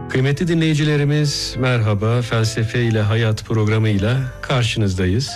Kıymetli dinleyicilerimiz, merhaba. Felsefe ile Hayat programıyla karşınızdayız.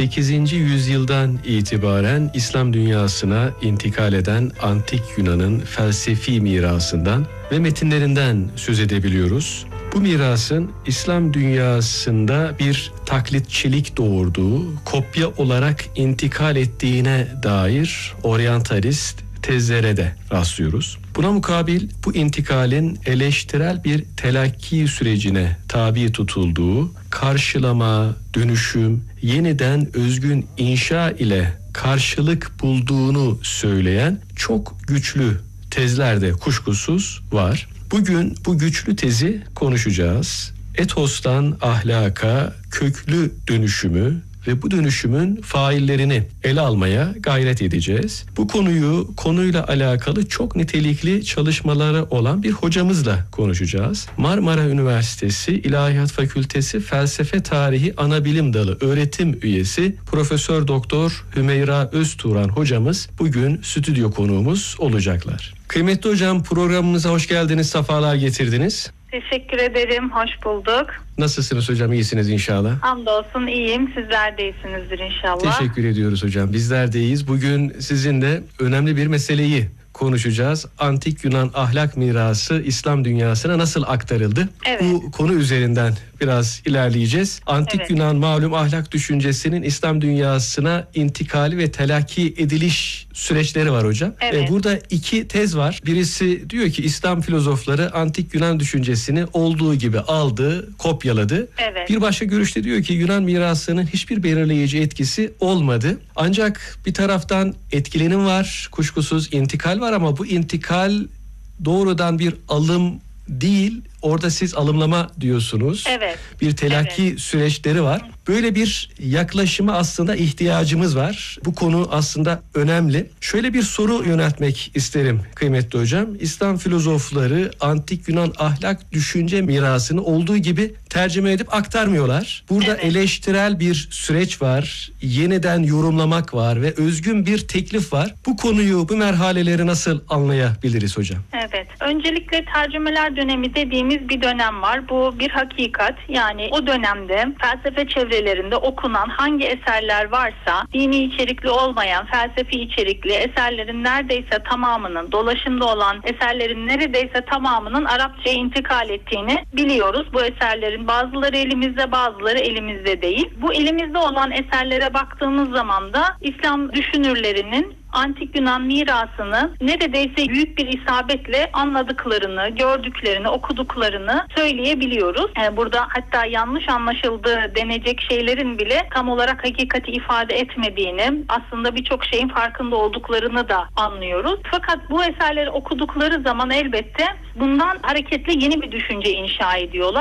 8. yüzyıldan itibaren İslam dünyasına intikal eden Antik Yunan'ın felsefi mirasından ve metinlerinden söz edebiliyoruz. Bu mirasın İslam dünyasında bir taklitçilik doğurduğu, kopya olarak intikal ettiğine dair oryantalist tezlere de rastlıyoruz. Buna mukabil bu intikalin eleştirel bir telakki sürecine tabi tutulduğu, karşılama, dönüşüm, yeniden özgün inşa ile karşılık bulduğunu söyleyen çok güçlü tezler de kuşkusuz var. Bugün bu güçlü tezi konuşacağız. Etos'tan ahlaka köklü dönüşümü ve bu dönüşümün faillerini ele almaya gayret edeceğiz. Bu konuyla alakalı çok nitelikli çalışmaları olan bir hocamızla konuşacağız. Marmara Üniversitesi İlahiyat Fakültesi Felsefe Tarihi Anabilim Dalı öğretim üyesi Profesör Doktor Hümeyra Özturan hocamız bugün stüdyo konuğumuz olacaklar. Kıymetli hocam, programımıza hoş geldiniz, sefalar getirdiniz. Teşekkür ederim, hoş bulduk. Nasılsınız hocam, iyisiniz inşallah? Hamdolsun iyiyim, sizler de iyisinizdir inşallah. Teşekkür ediyoruz hocam, bizler de iyiyiz. Bugün sizinle önemli bir meseleyi konuşacağız. Antik Yunan ahlak mirası İslam dünyasına nasıl aktarıldı? Evet. Bu konu üzerinden biraz ilerleyeceğiz. Antik Yunan malum ahlak düşüncesinin İslam dünyasına intikali ve telakki ediliş süreçleri var hocam. Evet. Burada iki tez var. Birisi diyor ki İslam filozofları Antik Yunan düşüncesini olduğu gibi aldı, kopyaladı. Evet. Bir başka görüşte diyor ki Yunan mirasının hiçbir belirleyici etkisi olmadı. Ancak bir taraftan etkilenim var, kuşkusuz intikal var ama bu intikal doğrudan bir alım değil. Orada siz alımlama diyorsunuz. Evet. Bir telakki süreçleri var. Böyle bir yaklaşıma aslında ihtiyacımız var. Bu konu aslında önemli. Şöyle bir soru yöneltmek isterim kıymetli hocam. İslam filozofları Antik Yunan ahlak düşünce mirasını olduğu gibi tercüme edip aktarmıyorlar. Burada eleştirel bir süreç var. Yeniden yorumlamak var ve özgün bir teklif var. Bu konuyu, bu merhaleleri nasıl anlayabiliriz hocam? Evet. Öncelikle tercümeler dönemi dediğimiz bir dönem var. Bu bir hakikat. Yani o dönemde felsefe çevrelerinde okunan hangi eserler varsa dini içerikli olmayan, felsefi içerikli eserlerin neredeyse tamamının, dolaşımda olan eserlerin neredeyse tamamının Arapçaya intikal ettiğini biliyoruz. Bu eserlerin bazıları elimizde, bazıları elimizde değil. Bu elimizde olan eserlere baktığımız zaman da İslam düşünürlerinin Antik Yunan mirasını neredeyse büyük bir isabetle anladıklarını, gördüklerini, okuduklarını söyleyebiliyoruz. Burada hatta yanlış anlaşıldığı denecek şeylerin bile tam olarak hakikati ifade etmediğini, aslında birçok şeyin farkında olduklarını da anlıyoruz. Fakat bu eserleri okudukları zaman elbette bundan hareketle yeni bir düşünce inşa ediyorlar.